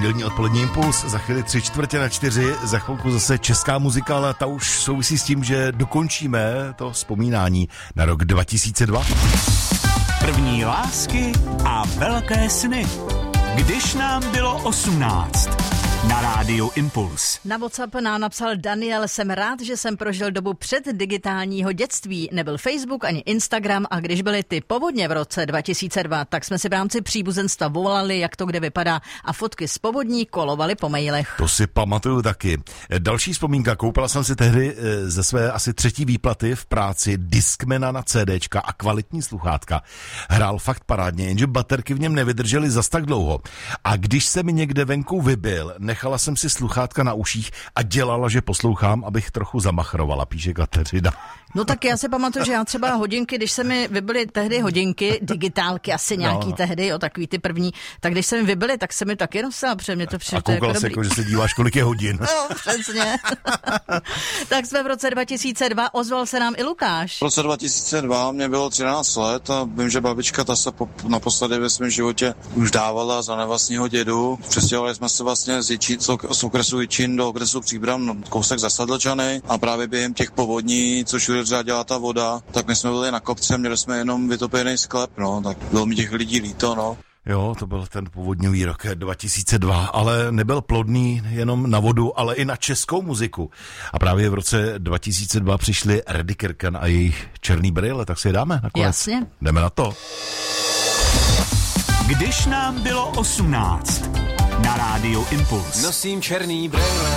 Pondělní odpolední impuls, za chvíli 3:45, za chvilku zase česká muzika, ale ta už souvisí s tím, že dokončíme to vzpomínání na rok 2002. První lásky a velké sny. Když nám bylo 18. Na rádiu Impuls. Na WhatsApp nám napsal Daniel: jsem rád, že jsem prožil dobu před digitálního dětství. Nebyl Facebook ani Instagram a když byly ty povodně v roce 2002, tak jsme si v rámci příbuzenstva volali, jak to kde vypadá a fotky z povodní kolovaly po mailech. To si pamatuju taky. Další vzpomínka, koupila jsem si tehdy ze své asi 3. výplaty v práci Discmana na CDčka a kvalitní sluchátka. Hrál fakt parádně, jenže baterky v něm nevydržely zas tak dlouho. A když se mi někde venku vybil, nechala jsem si sluchátka na uších a dělala, že poslouchám, abych trochu zamachrovala, píše Kateřina. No tak já si pamatuju, že já třeba hodinky, když se mi vybily tehdy hodinky, digitálky asi nějaký tehdy, takový ty první, tak když se mi vybily, tak se mi taky nosila, protože mě to přišlo jako dobrý. A koukala se jako, že se díváš, kolik je hodin. No, přesně. Tak jsme v roce 2002, ozval se nám i Lukáš. V roce 2002 mě bylo 13 let a vím, že babička ta se naposledy ve svém životě už dávala za nevlastního dědu. Přestěhovali jsme se vlastně z okresu Jičín do okresu Příbram, kousek za Sedlčany a právě během těch povodní, což řádila ta voda, tak my jsme byli na kopce, měli jsme jenom vytopený sklep, no, tak bylo mi těch lidí líto, no. Jo, to byl ten povodňový rok 2002, ale nebyl plodný jenom na vodu, ale i na českou muziku. A právě v roce 2002 přišli Reddy Kirkan a jejich Černý brýle, tak si je dáme nakonec. Jasně. Jdeme na to. Když nám bylo 18. Na rádiu Impuls. Nosím černý brýle.